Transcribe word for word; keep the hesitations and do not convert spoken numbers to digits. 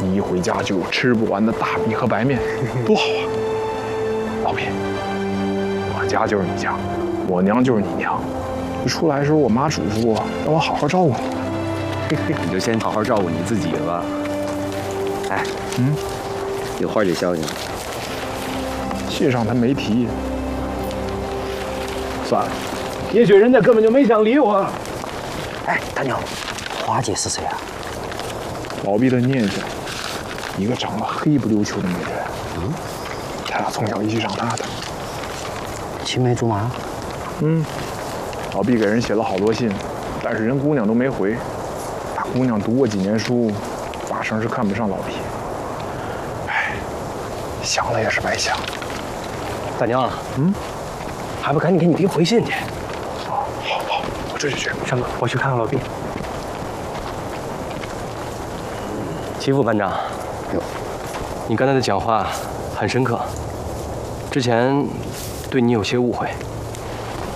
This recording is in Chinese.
你一回家就有吃不完的大米和白面，多好啊！老毕，我家就是你家，我娘就是你娘。一出来的时候，我妈嘱咐我让我好好照顾你。 你就先好好照顾你自己吧。哎， 嗯， 有话得消息。 信上他没提。算了， 也许人家根本就没想理我。 哎，大娘，花姐是谁啊？ 老毕的念想，一个长得黑不溜秋的女人。嗯，他俩从小一起长大的。 青梅竹马。 嗯，老毕给人写了好多信，但是人姑娘都没回。大姑娘读过几年书，八成是看不上老毕。哎，想了也是白想。 大娘， 嗯， 还不赶紧给你爹回信去？ 好，好，好，我这就去。 山哥，我去看看老毕。齐副班长， 哟， 你刚才的讲话很深刻，之前对你有些误会。